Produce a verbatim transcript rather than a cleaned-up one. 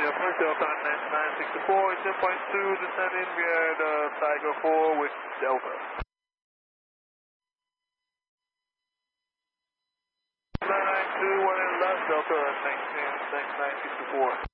zero point Delta nine nine six four, zero point two, descending via the Tiger four with Delta. nine nine two, one in left, Delta nineteen nine nine six four.